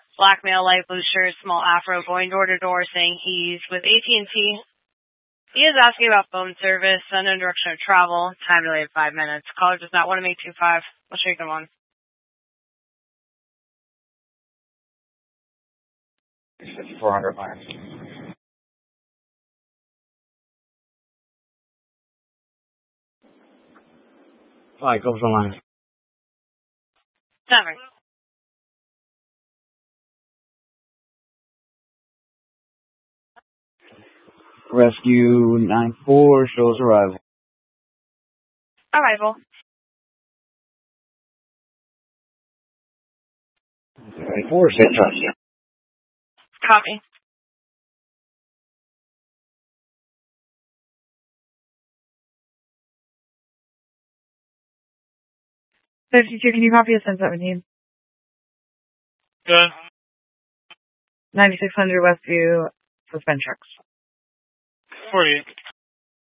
Black male, light blue shirt, small afro, going door to door saying he's with AT&T. He is asking about phone service, unknown direction of travel, time delayed 5 minutes. Caller does not want to make 25. What's your good one? 400 miles. Alright, go for the line. 7. Rescue 9-4 shows arrival. Arrival. 9-4, same time. Copy. Can you copy a 1017? Good. 9600 Westview, suspend trucks. 48.